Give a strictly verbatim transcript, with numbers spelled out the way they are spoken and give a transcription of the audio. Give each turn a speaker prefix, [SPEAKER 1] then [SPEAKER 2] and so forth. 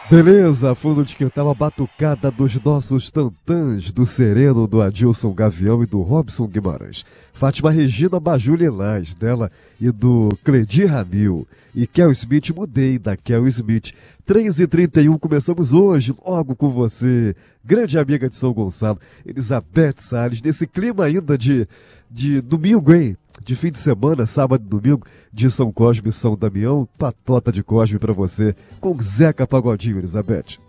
[SPEAKER 1] Beleza, fundo de quintal, a batucada dos nossos tantãs, do Sereno, do Adilson Gavião e do Robson Guimarães. Fátima Regina Baju Lilás, dela e do Cledi Ramil. E Kel Smith, mudei da Kel Smith. três e trinta e um, começamos hoje, logo com você, grande amiga de São Gonçalo, Elizabeth Salles, nesse clima ainda de, de domingo, hein? De fim de semana, sábado e domingo, de São Cosme e São Damião, patota de Cosme pra você, com Zeca Pagodinho, Elizabeth.